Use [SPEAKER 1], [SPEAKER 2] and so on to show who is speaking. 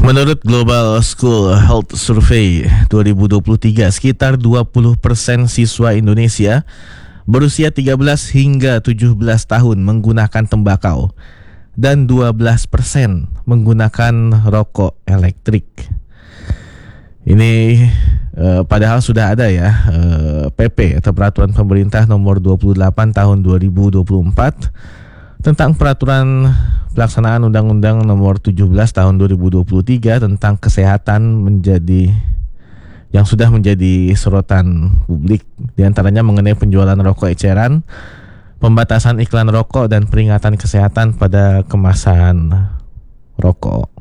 [SPEAKER 1] Menurut Global School Health Survey 2023, sekitar 20% siswa Indonesia berusia 13 hingga 17 tahun menggunakan tembakau dan 12% menggunakan rokok elektrik. Ini padahal sudah ada ya PP atau Peraturan Pemerintah Nomor 28 Tahun 2024 tentang Peraturan Pelaksanaan Undang-Undang Nomor 17 Tahun 2023 tentang kesehatan yang sudah menjadi sorotan publik, diantaranya mengenai penjualan rokok eceran, pembatasan iklan rokok, dan peringatan kesehatan pada kemasan rokok.